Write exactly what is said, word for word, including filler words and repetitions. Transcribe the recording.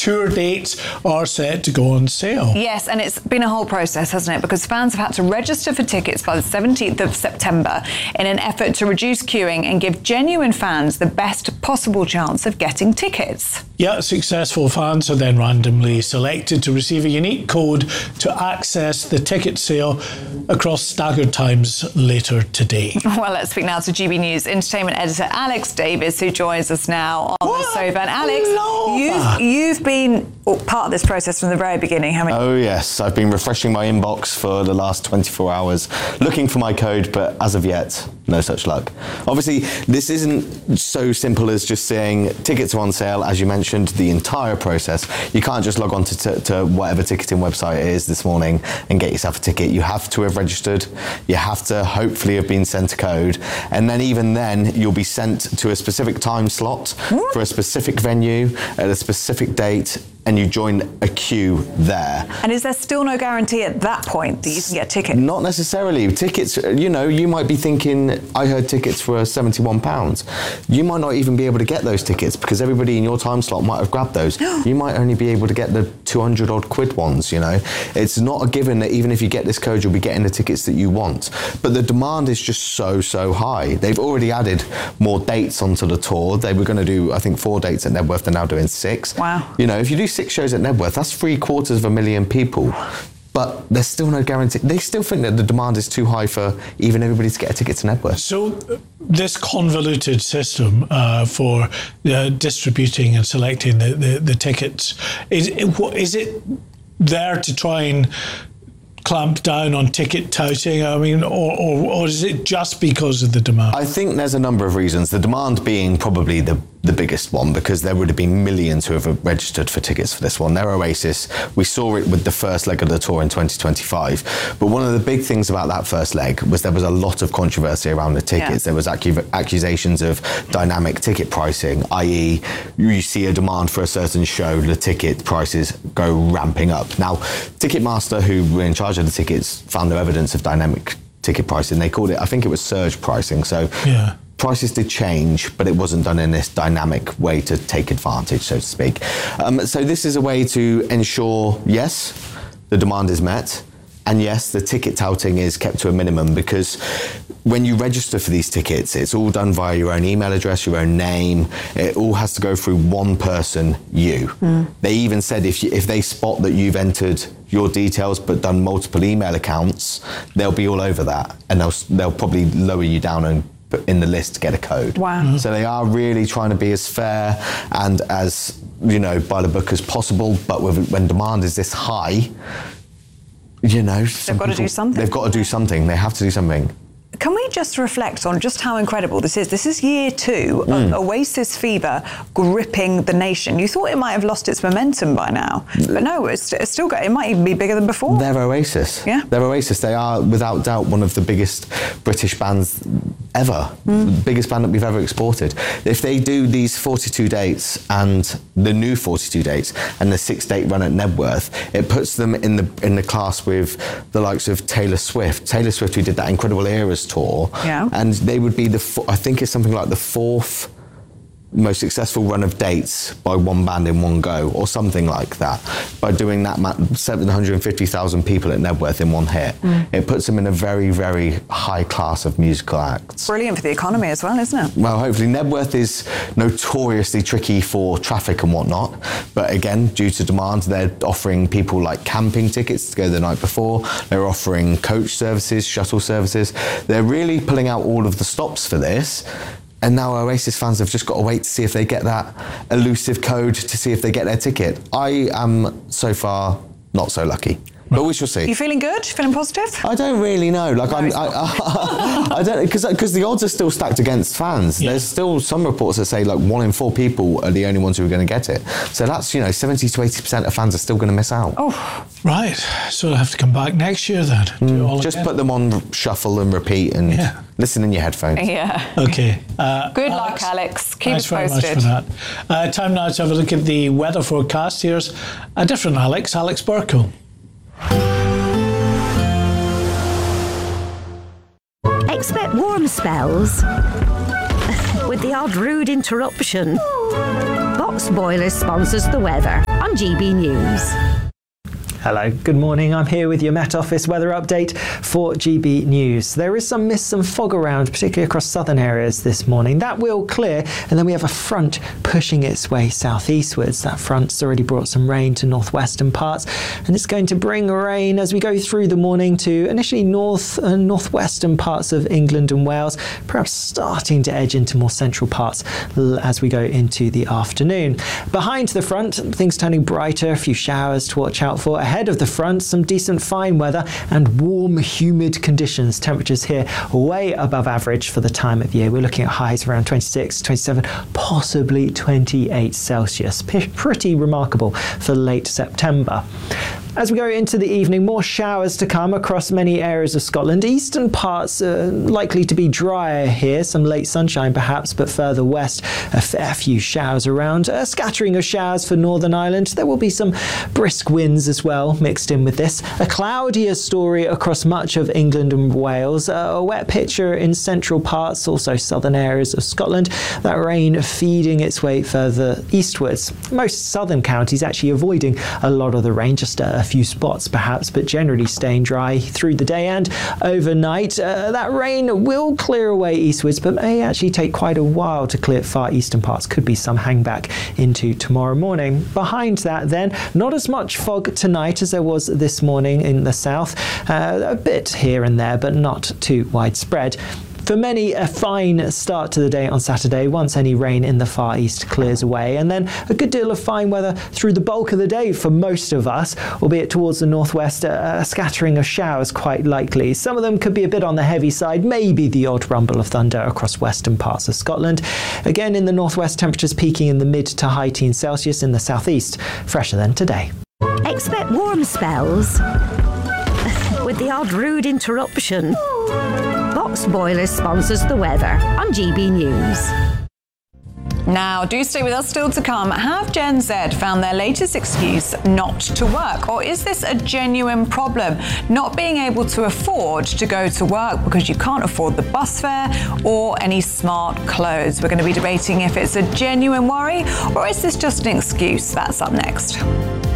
tour dates are set to go on sale. Yes, and it's been a whole process, hasn't it? Because fans have had to register for tickets by the seventeenth of September in an effort to reduce queuing and give genuine fans the best possible chance of getting tickets. Yeah, successful fans are then randomly selected to receive a unique code to access the ticket sale across staggered times later today. Well, let's speak now to G B News entertainment editor Alex Davis, who joins us now on What? the sofa. And Alex, you've, you've been part of this process from the very beginning, haven't you? Oh yes, I've been refreshing my inbox for the last twenty-four hours, looking for my code, but as of yet, no such luck. Obviously, this isn't so simple as just saying tickets are on sale. As you mentioned, the entire process, you can't just log on to, to, to whatever ticketing website it is this morning and get yourself a ticket. You have to have registered, you have to hopefully have been sent a code, and then even then, you'll be sent to a specific time slot What? for a specific venue at a specific date, and you join a queue there. And is there still no guarantee at that point that you can get a ticket? Not necessarily. Tickets, you know, you might be thinking, I heard tickets were seventy-one pounds. You might not even be able to get those tickets because everybody in your time slot might have grabbed those. You might only be able to get the two hundred odd quid ones, you know. It's not a given that even if you get this code, you'll be getting the tickets that you want. But the demand is just so, so high. They've already added more dates onto the tour. They were going to do, I think, four dates at Knebworth. They're now doing six. Wow. You know, if you do six shows at Knebworth, that's three quarters of a million people. But there's still no guarantee. They still think that the demand is too high for even everybody to get a ticket to Knebworth. So uh, this convoluted system uh, for uh, distributing and selecting the, the, the tickets, is it, what, is it there to try and clamp down on ticket touting? I mean, or, or, or is it just because of the demand? I think there's a number of reasons. The demand being probably the the biggest one, because there would have been millions who have registered for tickets for this one. They're Oasis. We saw it with the first leg of the tour in twenty twenty-five. But one of the big things about that first leg was there was a lot of controversy around the tickets. Yeah. There was acu- accusations of dynamic ticket pricing, that is you see a demand for a certain show, the ticket prices go ramping up. Now, Ticketmaster, who were in charge of the tickets, found no evidence of dynamic ticket pricing. They called it, I think it was surge pricing. So yeah. Prices did change, but it wasn't done in this dynamic way to take advantage, so to speak. Um, so this is a way to ensure, yes, the demand is met, and yes, the ticket touting is kept to a minimum, because when you register for these tickets, it's all done via your own email address, your own name. It all has to go through one person, you. Mm. They even said if you, if they spot that you've entered your details but done multiple email accounts, they'll be all over that, and they'll they'll probably lower you down and in the list to get a code. Wow. Mm-hmm. So they are really trying to be as fair and as, you know, by the book as possible, but with, when demand is this high, you know, they've got to do something. They've got to do something. They have to do something. Can we just reflect on just how incredible this is? This is year two mm. of Oasis fever gripping the nation. You thought it might have lost its momentum by now, but no, it's, it's still got, it might even be bigger than before. They're Oasis. Yeah. They're Oasis. They are, without doubt, one of the biggest British bands ever. Mm. The biggest band that we've ever exported. If they do these forty-two dates and the new forty-two dates and the six-date run at Knebworth, it puts them in the in the class with the likes of Taylor Swift. Taylor Swift, who did that Incredible Eras tour, yeah. and they would be the, I think it's something like the fourth most successful run of dates by one band in one go, or something like that, by doing that seven hundred fifty thousand people at Knebworth in one hit. Mm. It puts them in a very, very high class of musical acts. Brilliant for the economy as well, isn't it? Well, hopefully. Knebworth is notoriously tricky for traffic and whatnot, but again, due to demand, they're offering people like camping tickets to go the night before. They're offering coach services, shuttle services. They're really pulling out all of the stops for this. And now Oasis fans have just got to wait to see if they get that elusive code, to see if they get their ticket. I am so far not so lucky, but we shall see. You feeling good? Feeling positive? I don't really know. Like no, I'm, I, I, I don't, because because the odds are still stacked against fans. Yeah. There's still some reports that say like one in four people are the only ones who are going to get it. So that's, you know, seventy to eighty percent of fans are still going to miss out. Oh, right. So they'll have to come back next year then. Mm, just again. Put them on shuffle and repeat and yeah. listen in your headphones. Yeah. Okay. Uh, Good luck, Alex. Keep Thanks us very posted. much for that. Uh, time now to have a look at the weather forecast. Here's a different Alex, Alex Burkle. Expect warm spells with the odd rude interruption. Box Boilers sponsors the weather on G B News. Hello, good morning. I'm here with your Met Office weather update for G B News. There is some mist and fog around, particularly across southern areas this morning. That will clear, and then we have a front pushing its way southeastwards. That front's already brought some rain to northwestern parts, and it's going to bring rain as we go through the morning to initially north and northwestern parts of England and Wales, perhaps starting to edge into more central parts as we go into the afternoon. Behind the front, things turning brighter, a few showers to watch out for. Ahead of the front, some decent fine weather and warm, humid conditions. Temperatures here way above average for the time of year. We're looking at highs around twenty-six, twenty-seven, possibly twenty-eight Celsius. P- pretty remarkable for late September. As we go into the evening, more showers to come across many areas of Scotland. Eastern parts are likely to be drier here, some late sunshine perhaps, but further west, a fair few showers around. A scattering of showers for Northern Ireland. There will be some brisk winds as well mixed in with this. A cloudier story across much of England and Wales. A wet picture in central parts, also southern areas of Scotland. That rain feeding its way further eastwards. Most southern counties actually avoiding a lot of the rain, just a few spots perhaps, but generally staying dry through the day and overnight. Uh, that rain will clear away eastwards, but may actually take quite a while to clear far eastern parts. Could be some hangback into tomorrow morning. Behind that then, not as much fog tonight as there was this morning in the south. Uh, a bit here and there, but not too widespread. For many, a fine start to the day on Saturday once any rain in the far east clears away, and then a good deal of fine weather through the bulk of the day for most of us, albeit towards the northwest, a, a scattering of showers quite likely. Some of them could be a bit on the heavy side, maybe the odd rumble of thunder across western parts of Scotland. Again, in the northwest, temperatures peaking in the mid to high teens Celsius. In the southeast, fresher than today. Expect warm spells with the odd rude interruption. Box Boilers sponsors the weather on G B News. Now, do stay with us. Still to come. Have Gen Z found their latest excuse not to work? Or is this a genuine problem? Not being able to afford to go to work because you can't afford the bus fare or any smart clothes. We're going to be debating if it's a genuine worry or is this just an excuse. That's up next.